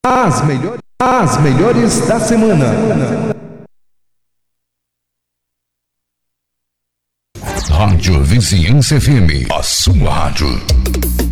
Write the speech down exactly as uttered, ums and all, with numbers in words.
As melhores, as melhores da semana. Rádio Vizinhança F M, a sua rádio.